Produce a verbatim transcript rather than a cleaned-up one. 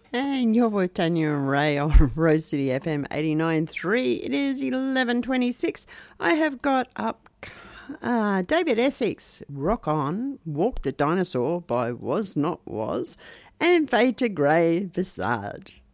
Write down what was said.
And you're with Tanya and Ray on Rose City F M eighty-nine point three. It is eleven twenty-six. I have got up uh, David Essex, Rock On, Walk the Dinosaur by Was Not Was, and Fade to Grey, Visage.